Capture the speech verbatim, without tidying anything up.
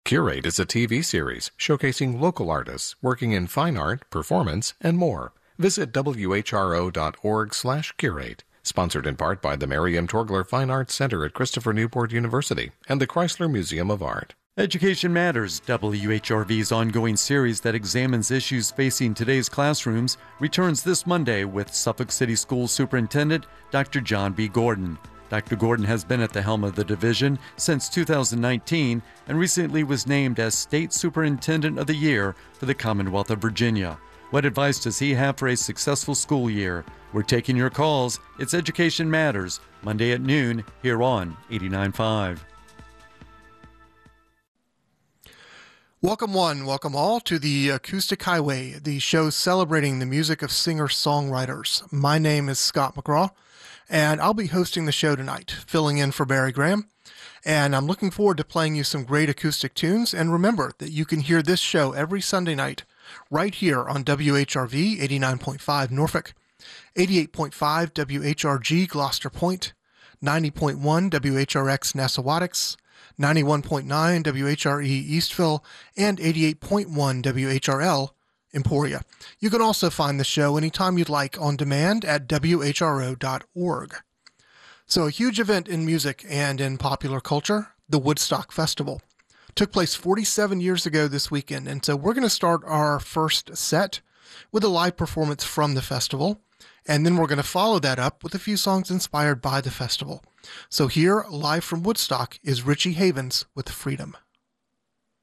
Curate is a T V series showcasing local artists working in fine art, performance, and more. Visit W H R O dot org slash curate. Sponsored in part by the Mary M. Torgler Fine Arts Center at Christopher Newport University and the Chrysler Museum of Art. Education Matters, W H R V's ongoing series that examines issues facing today's classrooms, returns this Monday with Suffolk City Schools Superintendent Doctor John B. Gordon. Doctor Gordon has been at the helm of the division since two thousand nineteen and recently was named as State Superintendent of the Year for the Commonwealth of Virginia. What advice does he have for a successful school year? We're taking your calls. It's Education Matters, Monday at noon, here on eighty-nine point five. Welcome one, welcome all to the Acoustic Highway, the show celebrating the music of singer-songwriters. My name is Scott McGraw, and I'll be hosting the show tonight, filling in for Barry Graham. And I'm looking forward to playing you some great acoustic tunes. And remember that you can hear this show every Sunday night right here on W H R V eighty-nine point five Norfolk, eighty-eight point five W H R G Gloucester Point, ninety point one W H R X Nassauatics, ninety-one point nine W H R E Eastville, and eighty-eight point one W H R L Emporia. You can also find the show anytime you'd like on demand at W H R O dot org. So a huge event in music and in popular culture, the Woodstock Festival, took place forty-seven years ago this weekend. And so we're going to start our first set with a live performance from the festival. And then we're going to follow that up with a few songs inspired by the festival. So here, live from Woodstock, is Richie Havens with Freedom.